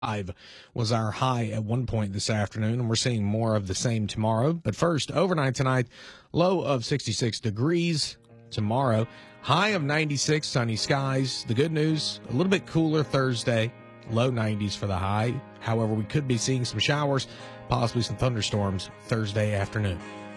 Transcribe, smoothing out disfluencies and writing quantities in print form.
5 was our high at one point this afternoon, and we're seeing more of the same tomorrow. But first, overnight tonight, low of 66 degrees. Tomorrow, high of 96, sunny skies. The good news, a little bit cooler Thursday, low 90s for the high. However, we could be seeing some showers, possibly some thunderstorms Thursday afternoon.